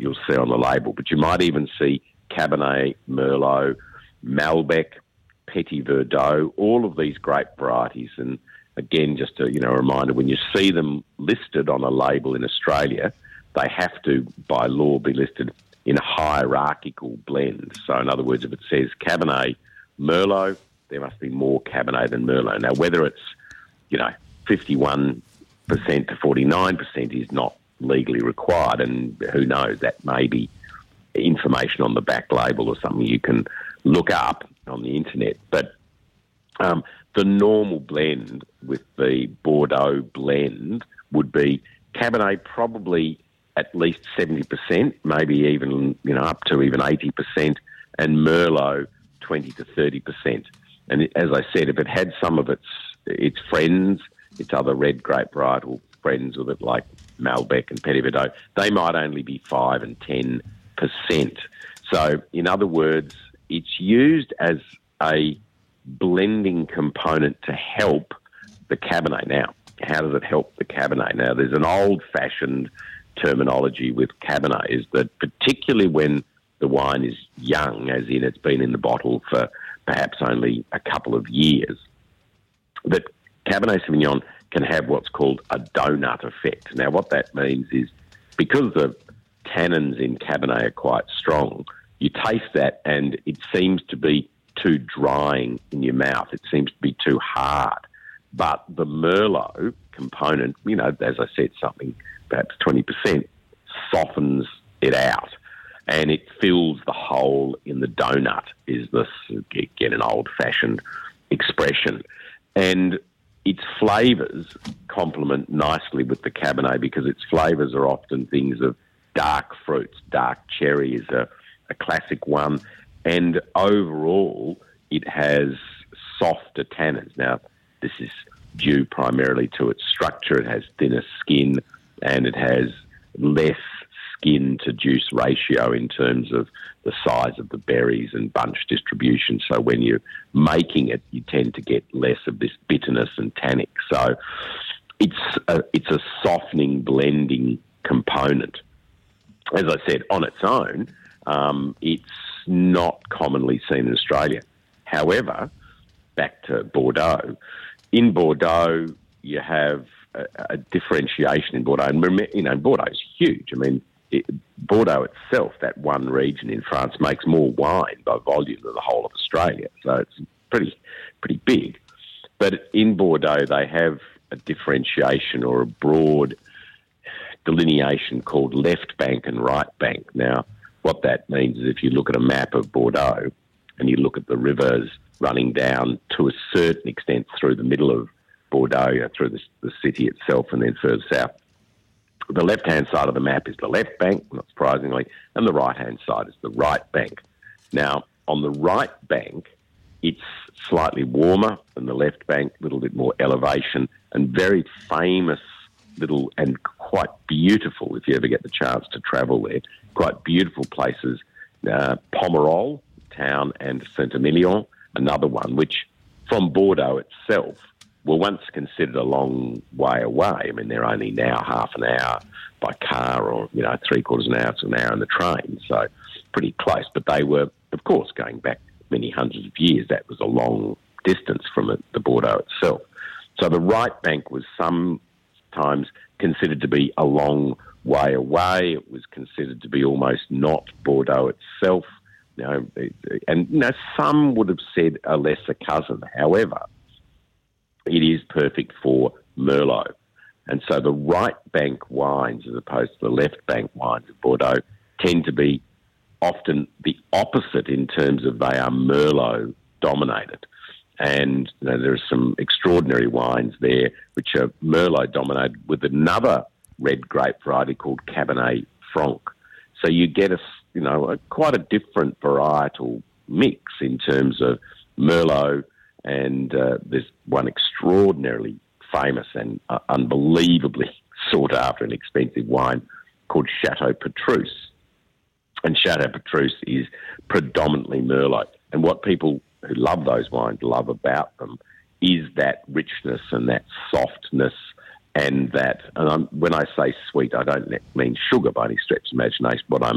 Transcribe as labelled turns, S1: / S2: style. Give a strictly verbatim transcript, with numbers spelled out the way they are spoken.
S1: you'll see on the label. But you might even see Cabernet, Merlot, Malbec, Petit Verdot, all of these grape varieties. And again, just a you know a reminder, when you see them listed on a label in Australia, they have to, by law, be listed in a hierarchical blend. So in other words, if it says Cabernet Merlot, there must be more Cabernet than Merlot. Now, whether it's, you know, fifty-one percent to forty-nine percent is not legally required, and who knows, that may be information on the back label or something you can look up on the internet. But um, the normal blend with the Bordeaux blend would be Cabernet probably at least seventy percent, maybe even, you know, up to even eighty percent, and Merlot twenty to thirty percent. And as I said, if it had some of its its friends, its other red grape varietal friends with it, like Malbec and Petit Verdot, they might only be five and ten percent. So, in other words, it's used as a blending component to help the Cabernet. Now, how does it help the Cabernet? Now, there's an old-fashioned terminology with Cabernet, is that particularly when the wine is young, as in it's been in the bottle for perhaps only a couple of years, that Cabernet Sauvignon can have what's called a donut effect. Now, what that means is because the tannins in Cabernet are quite strong, you taste that and it seems to be too drying in your mouth. It seems to be too hard. But the Merlot component, you know, as I said, something perhaps twenty percent, softens it out and it fills the hole in the donut, is this, again, an old-fashioned expression. And its flavours complement nicely with the Cabernet because its flavours are often things of dark fruits. Dark cherry is a, a classic one. And overall, it has softer tannins. Now, this is due primarily to its structure. It has thinner skin and it has less skin to juice ratio in terms of the size of the berries and bunch distribution. So when you're making it, you tend to get less of this bitterness and tannic. So it's a, it's a softening, blending component. As I said, on its own, um, it's not commonly seen in Australia. However, back to Bordeaux, in Bordeaux you have a, a differentiation in Bordeaux. And, you know, Bordeaux is huge. I mean, it, Bordeaux itself, that one region in France, makes more wine by volume than the whole of Australia. So it's pretty pretty big. But in Bordeaux, they have a differentiation or a broad delineation called left bank and right bank. Now, what that means is if you look at a map of Bordeaux and you look at the rivers running down to a certain extent through the middle of Bordeaux, you know, through the, the city itself and then further south, the left-hand side of the map is the left bank, not surprisingly, and the right-hand side is the right bank. Now, on the right bank, it's slightly warmer than the left bank, a little bit more elevation, and very famous little and quite beautiful, if you ever get the chance to travel there, quite beautiful places, uh, Pomerol town and Saint-Emilion, another one, which from Bordeaux itself were once considered a long way away. I mean, they're only now half an hour by car or, you know, three quarters of an hour to an hour on the train, so pretty close. But they were, of course, going back many hundreds of years, that was a long distance from it, the Bordeaux itself. So the right bank was sometimes considered to be a long way away. It was considered to be almost not Bordeaux itself. You know, and you know, some would have said a lesser cousin. However, it is perfect for Merlot. And so the right bank wines, as opposed to the left bank wines of Bordeaux, tend to be often the opposite in terms of they are Merlot dominated. And you know, there are some extraordinary wines there which are Merlot dominated with another red grape variety called Cabernet Franc. So you get a, you know, a, quite a different varietal mix in terms of Merlot, and uh, there's one extraordinarily famous and uh, unbelievably sought after and expensive wine called Chateau Petrus. And Chateau Petrus is predominantly Merlot. And what people who love those wines love about them is that richness and that softness and that, and I'm, when I say sweet, I don't mean sugar by any stretch of imagination. What I